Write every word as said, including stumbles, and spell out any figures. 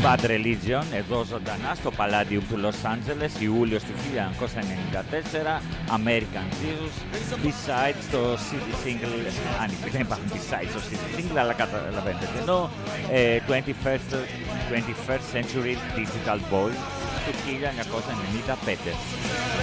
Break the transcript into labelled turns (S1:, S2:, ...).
S1: Bad Religion, εδώ ζωντανά στο Palladium του Los Angeles, Ιούλιος του χίλια εννιακόσια ενενήντα τέσσερα, American Jesus, B-side στο σι ντι single, αν δεν υπάρχουν B-side στο σι ντι single, αλλά καταλαβαίνετε τι εννοώ, ε, twenty-first, twenty-first Century Digital Boy του χίλια εννιακόσια ενενήντα πέντε.